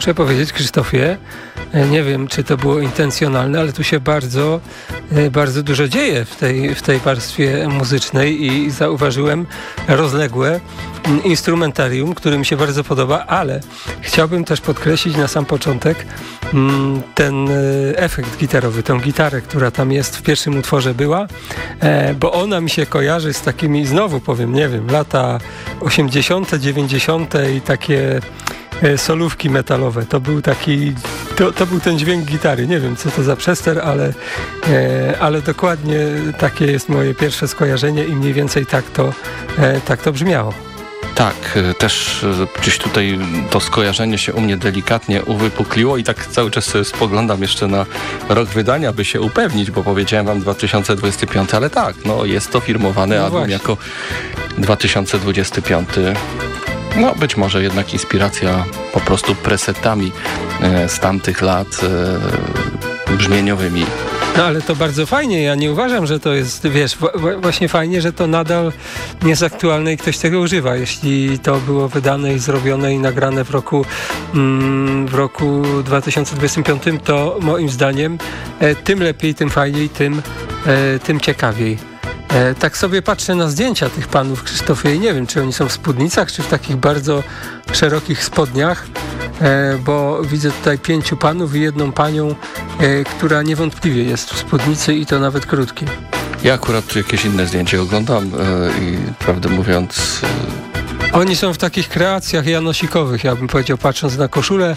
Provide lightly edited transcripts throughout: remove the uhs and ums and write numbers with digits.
muszę powiedzieć, Krzysztofie, nie wiem, czy to było intencjonalne, ale tu się bardzo, bardzo dużo dzieje w tej warstwie muzycznej i zauważyłem rozległe instrumentarium, które mi się bardzo podoba, ale chciałbym też podkreślić na sam początek ten efekt gitarowy, tą gitarę, która tam jest w pierwszym utworze była, bo ona mi się kojarzy z takimi, znowu powiem, nie wiem, lata 80., 90. i takie solówki metalowe. To był ten dźwięk gitary. Nie wiem, co to za przester, ale dokładnie takie jest moje pierwsze skojarzenie i mniej więcej tak to brzmiało. Tak, też gdzieś tutaj to skojarzenie się u mnie delikatnie uwypukliło i tak cały czas sobie spoglądam jeszcze na rok wydania, by się upewnić, bo powiedziałem wam 2025, ale tak, no jest to firmowany album właśnie jako 2025. No być może jednak inspiracja po prostu presetami z tamtych lat brzmieniowymi. No ale to bardzo fajnie, ja nie uważam, że to jest, wiesz, właśnie fajnie, że to nadal nie jest aktualne i ktoś tego używa. Jeśli to było wydane i zrobione i nagrane w roku 2025, to moim zdaniem tym lepiej, tym fajniej, tym ciekawiej. Tak sobie patrzę na zdjęcia tych panów, Krzysztofie, i nie wiem, czy oni są w spódnicach, czy w takich bardzo szerokich spodniach, bo widzę tutaj 5 panów i jedną panią, która niewątpliwie jest w spódnicy i to nawet krótkiej. Ja akurat jakieś inne zdjęcie oglądam i prawdę mówiąc... Oni są w takich kreacjach janosikowych, ja bym powiedział, patrząc na koszulę,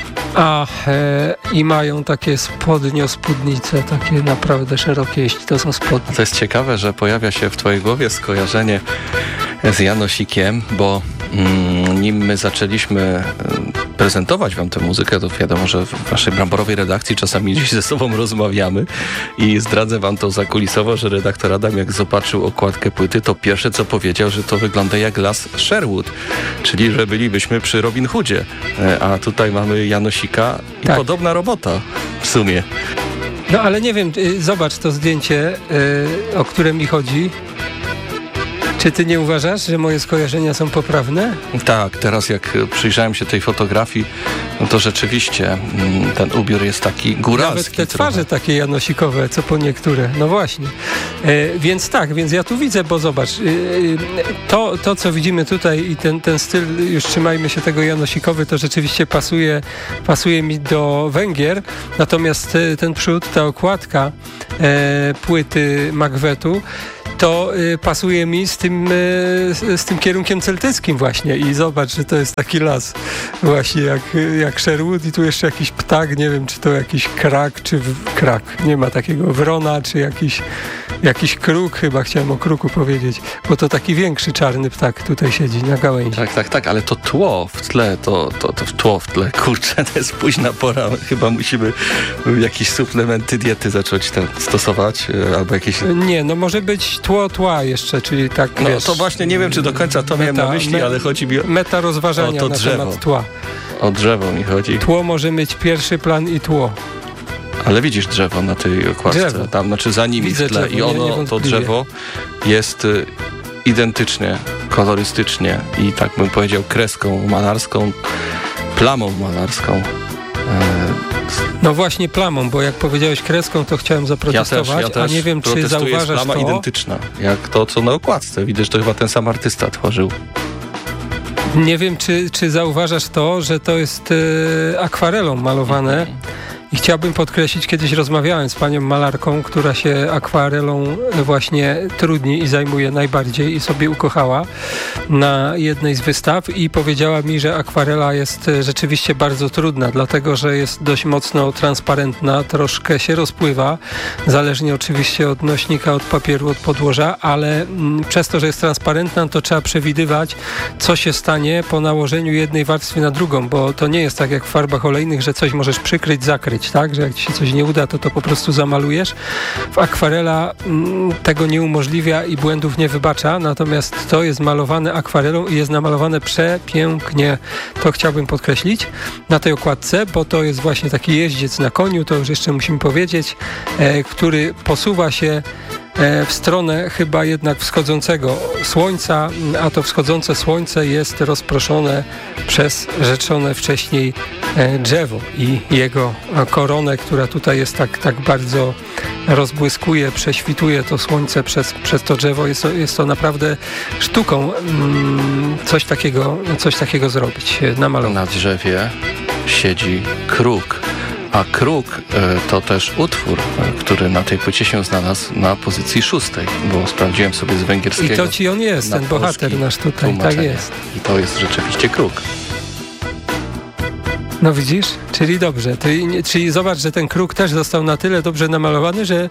i mają takie spódnice, takie naprawdę szerokie, jeśli to są spodnie. To jest ciekawe, że pojawia się w twojej głowie skojarzenie z Janosikiem, bo nim my zaczęliśmy prezentować wam tę muzykę, to wiadomo, że w naszej bramborowej redakcji czasami gdzieś ze sobą rozmawiamy i zdradzę wam to zakulisowo, że redaktor Adam, jak zobaczył okładkę płyty, to pierwsze co powiedział, że to wygląda jak las Sherwood, czyli że bylibyśmy przy Robin Hoodzie, a tutaj mamy Janosika i tak. Podobna robota w sumie. No ale nie wiem, zobacz to zdjęcie, o które mi chodzi. Czy ty nie uważasz, że moje skojarzenia są poprawne? Tak, teraz jak przyjrzałem się tej fotografii, no to rzeczywiście ten ubiór jest taki góralski. Nawet te twarze takie janosikowe, co po niektóre. No właśnie. Więc tak, więc ja tu widzę, bo zobacz, to co widzimy tutaj i ten styl, już trzymajmy się tego janosikowy, to rzeczywiście pasuje mi do Węgier. Natomiast ten przód, ta okładka płyty Macbethu, to pasuje mi z tym kierunkiem celtyckim właśnie i zobacz, że to jest taki las właśnie jak Sherwood i tu jeszcze jakiś ptak, nie wiem, czy to jakiś krak, czy krak, nie ma takiego, wrona, czy jakiś kruk, chyba chciałem o kruku powiedzieć, bo to taki większy czarny ptak tutaj siedzi na gałęzi. Tak, ale to tło w tle, kurczę, to jest późna pora, chyba musimy jakieś suplementy diety zacząć stosować, albo jakieś... Nie, no może być tła jeszcze, czyli tak, no wiesz, to właśnie nie wiem, czy do końca to miałem na myśli, ale chodzi mi meta rozważania na temat tła. O drzewo mi chodzi. Tło może mieć pierwszy plan i tło. Ale widzisz drzewo na tej okładce, tam, znaczy za nimi widzę w tle drzewo, i ono, to drzewo jest identycznie, kolorystycznie i tak bym powiedział kreską malarską, plamą malarską. No właśnie plamą, bo jak powiedziałeś kreską, to chciałem zaprotestować, ja też a nie wiem, czy zauważasz plama to. identyczna, jak to, co na okładce. Widzę, że to chyba ten sam artysta tworzył. Nie wiem, czy zauważasz to, że to jest akwarelą malowane. I chciałbym podkreślić, kiedyś rozmawiałem z panią malarką, która się akwarelą właśnie trudni i zajmuje najbardziej i sobie ukochała na jednej z wystaw i powiedziała mi, że akwarela jest rzeczywiście bardzo trudna, dlatego że jest dość mocno transparentna, troszkę się rozpływa, zależnie oczywiście od nośnika, od papieru, od podłoża, ale przez to, że jest transparentna, to trzeba przewidywać, co się stanie po nałożeniu jednej warstwy na drugą, bo to nie jest tak jak w farbach olejnych, że coś możesz przykryć, zakryć, tak, że jak ci się coś nie uda, to po prostu zamalujesz. W akwarela tego nie umożliwia i błędów nie wybacza, natomiast to jest malowane akwarelą i jest namalowane przepięknie. To chciałbym podkreślić na tej okładce, bo to jest właśnie taki jeździec na koniu, to już jeszcze musimy powiedzieć, który posuwa się w stronę chyba jednak wschodzącego słońca, a to wschodzące słońce jest rozproszone przez rzeczone wcześniej drzewo i jego koronę, która tutaj jest tak bardzo rozbłyskuje, prześwituje to słońce przez to drzewo. Jest to naprawdę sztuką coś takiego zrobić, namalować. Na drzewie siedzi kruk. A kruk to też utwór, który na tej płycie się znalazł na pozycji 6, bo sprawdziłem sobie z węgierskiego. I to ci on jest, ten bohater nasz tutaj, tak jest. I to jest rzeczywiście kruk. No widzisz? Czyli dobrze. Czyli zobacz, że ten kruk też został na tyle dobrze namalowany, że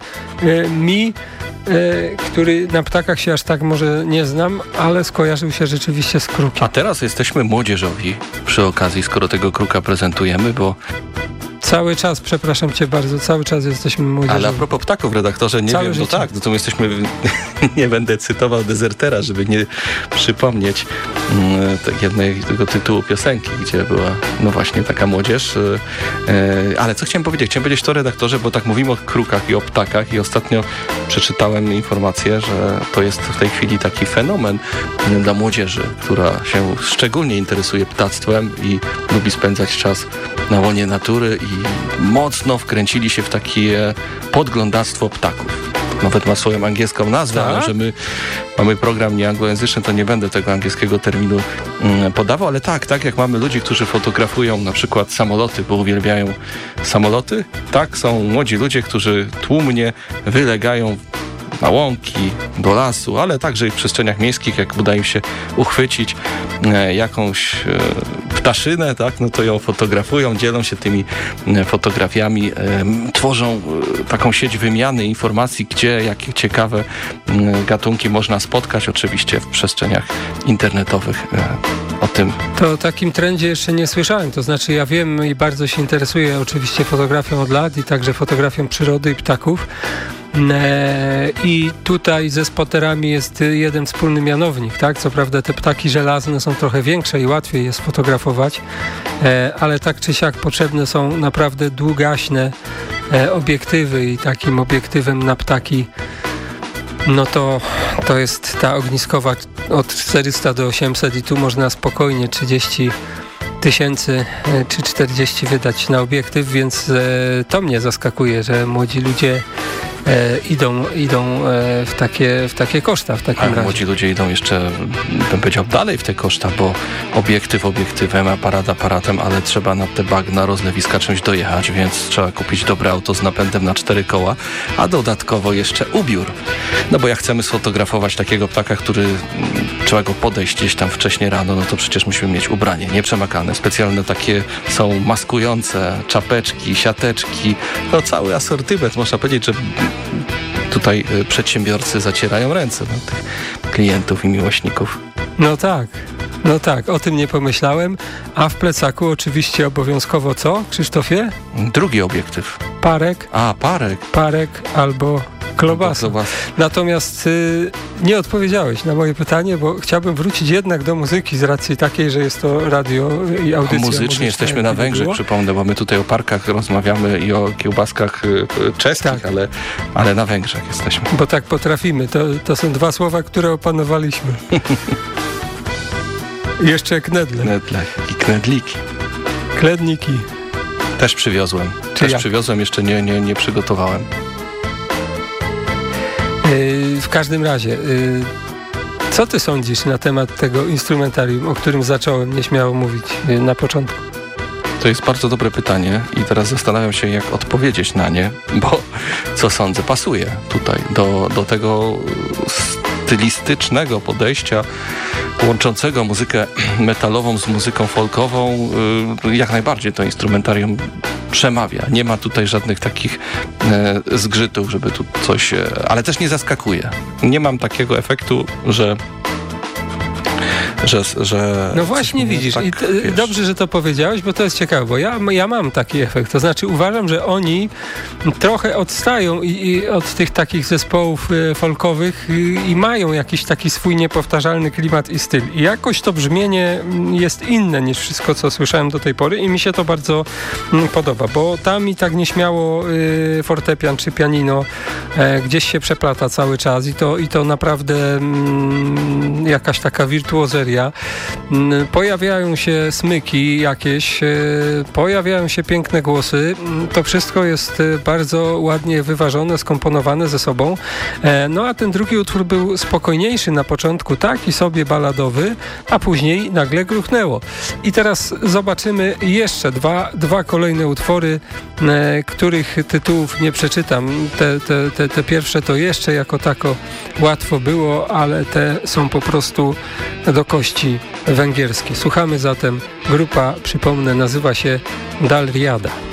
który na ptakach się aż tak może nie znam, ale skojarzył się rzeczywiście z krukiem. A teraz jesteśmy młodzieżowi przy okazji, skoro tego kruka prezentujemy, bo... Cały czas, przepraszam cię bardzo, cały czas jesteśmy młodzieżowi. Ale a propos ptaków, redaktorze, nie wiem, no to my jesteśmy, nie będę cytował Dezertera, żeby nie przypomnieć jednego tytułu piosenki, gdzie była, no właśnie, taka młodzież. Ale co chciałem powiedzieć? Chciałem powiedzieć to, redaktorze, bo tak mówimy o krukach i o ptakach i ostatnio przeczytałem informację, że to jest w tej chwili taki fenomen dla młodzieży, która się szczególnie interesuje ptactwem i lubi spędzać czas na łonie natury i mocno wkręcili się w takie podglądactwo ptaków. Nawet ma swoją angielską nazwę, ale że my mamy program nieanglojęzyczny, to nie będę tego angielskiego terminu podawał, ale tak jak mamy ludzi, którzy fotografują na przykład samoloty, bo uwielbiają samoloty, tak są młodzi ludzie, którzy tłumnie wylegają na łąki, do lasu, ale także i w przestrzeniach miejskich, jak uda im się uchwycić jakąś ptaszynę, tak, no to ją fotografują, dzielą się tymi fotografiami, tworzą taką sieć wymiany informacji, gdzie, jakie ciekawe gatunki można spotkać, oczywiście w przestrzeniach internetowych. O tym. To o takim trendzie jeszcze nie słyszałem, to znaczy ja wiem i bardzo się interesuję oczywiście fotografią od lat i także fotografią przyrody i ptaków. I tutaj ze spoterami jest jeden wspólny mianownik, tak? Co prawda te ptaki żelazne są trochę większe i łatwiej je sfotografować, ale tak czy siak potrzebne są naprawdę długaśne obiektywy i takim obiektywem na ptaki no to jest ta ogniskowa od 400 do 800 i tu można spokojnie 30 000 czy 40 wydać na obiektyw, więc to mnie zaskakuje, że młodzi ludzie idą w takie koszta w takim razie. Młodzi ludzie idą jeszcze, bym powiedział, dalej w te koszta, bo obiektyw obiektywem, aparat aparatem, ale trzeba na te bagna, rozlewiska czymś dojechać, więc trzeba kupić dobre auto z napędem na 4 koła, a dodatkowo jeszcze ubiór. No bo jak chcemy sfotografować takiego ptaka, który trzeba go podejść gdzieś tam wcześnie rano, no to przecież musimy mieć ubranie nieprzemakane. Specjalne takie są maskujące, czapeczki, siateczki, no cały asortyment. Można powiedzieć, że tutaj przedsiębiorcy zacierają ręce na tych klientów i miłośników. No tak, o tym nie pomyślałem. A w plecaku oczywiście obowiązkowo co, Krzysztofie? Drugi obiektyw. Parek. Parek albo klobasa. Natomiast nie odpowiedziałeś na moje pytanie, bo chciałbym wrócić jednak do muzyki z racji takiej, że jest to radio i audycja. Muzycznie jesteśmy na Węgrzech, przypomnę, bo my tutaj o parkach rozmawiamy i o kiełbaskach czeskich, tak. ale na Węgrzech jesteśmy. Bo tak potrafimy. To są dwa słowa, które opanowaliśmy. Jeszcze knedle. Knedle i knedliki. Kledniki. Też przywiozłem. Przywiozłem, jeszcze nie przygotowałem. W każdym razie, co ty sądzisz na temat tego instrumentarium, o którym zacząłem nieśmiało mówić na początku? To jest bardzo dobre pytanie i teraz zastanawiam się, jak odpowiedzieć na nie, bo co sądzę, pasuje tutaj do tego stylistycznego podejścia łączącego muzykę metalową z muzyką folkową. Jak najbardziej to instrumentarium przemawia. Nie ma tutaj żadnych takich zgrzytów, żeby tu coś... ale też nie zaskakuje. Nie mam takiego efektu, że że no właśnie widzisz, tak, dobrze, że to powiedziałeś, bo to jest ciekawe, bo ja mam taki efekt, to znaczy uważam, że oni trochę odstają i od tych takich zespołów folkowych i mają jakiś taki swój niepowtarzalny klimat i styl. I jakoś to brzmienie jest inne niż wszystko, co słyszałem do tej pory i mi się to bardzo podoba, bo tam i tak nieśmiało fortepian czy pianino gdzieś się przeplata cały czas i to naprawdę jakaś taka wirtuozeria. Pojawiają się smyki jakieś, pojawiają się piękne głosy. To wszystko jest bardzo ładnie wyważone, skomponowane ze sobą. No a ten drugi utwór był spokojniejszy na początku, taki sobie balladowy, a później nagle gruchnęło. I teraz zobaczymy jeszcze dwa kolejne utwory, których tytułów nie przeczytam. Te pierwsze to jeszcze jako tako łatwo było, ale te są po prostu do kości węgierskie. Słuchamy zatem, grupa, przypomnę, nazywa się Dalriada.